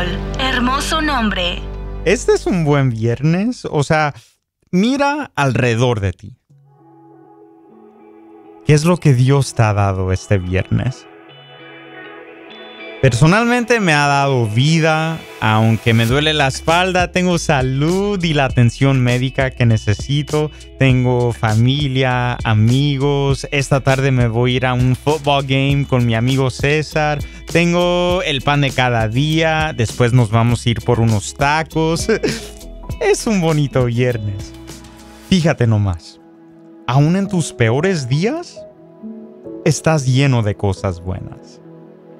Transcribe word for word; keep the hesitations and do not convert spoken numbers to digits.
Sol, hermoso nombre. Este es un buen viernes. O sea, mira alrededor de ti. ¿Qué es lo que Dios te ha dado este viernes? Personalmente me ha dado vida, aunque me duele la espalda, tengo salud y la atención médica que necesito, tengo familia, amigos, esta tarde me voy a ir a un football game con mi amigo César, tengo el pan de cada día, después nos vamos a ir por unos tacos. Es un bonito viernes. Fíjate nomás, aún en tus peores días, estás lleno de cosas buenas.